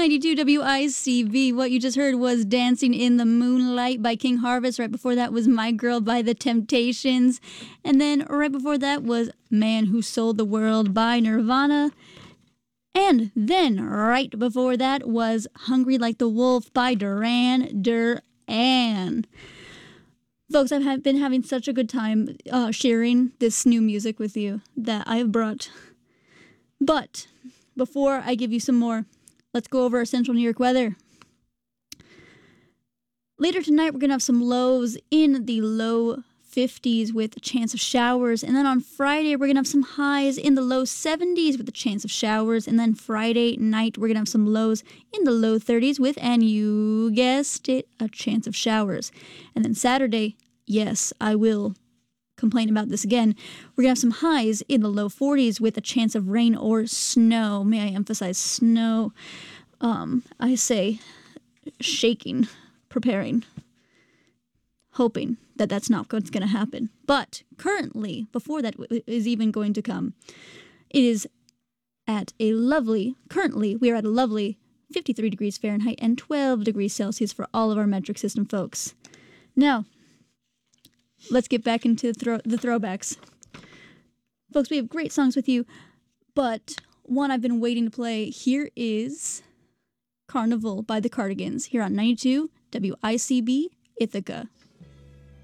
92 WICV. What you just heard was Dancing in the Moonlight by King Harvest. Right before that was My Girl by The Temptations. And then right before that was Man Who Sold the World by Nirvana. And then right before that was Hungry Like the Wolf by Duran Duran. Folks, I've been having such a good time sharing this new music with you that I've brought. But before I give you some more, let's go over our central New York weather. Later tonight, we're going to have some lows in the low 50s with a chance of showers. And then on Friday, we're going to have some highs in the low 70s with a chance of showers. And then Friday night, we're going to have some lows in the low 30s with, and you guessed it, a chance of showers. And then Saturday, yes, I will complain about this again. We're going to have some highs in the low 40s with a chance of rain or snow. May I emphasize snow? I say shaking, preparing, hoping that that's not what's going to happen. But currently, before that is even going to come, it is currently we are at a lovely 53 degrees Fahrenheit and 12 degrees Celsius for all of our metric system folks. Now, let's get back into the throwbacks. Folks, we have great songs with you, but one I've been waiting to play here is Carnival by the Cardigans here on 92 WICB Ithaca.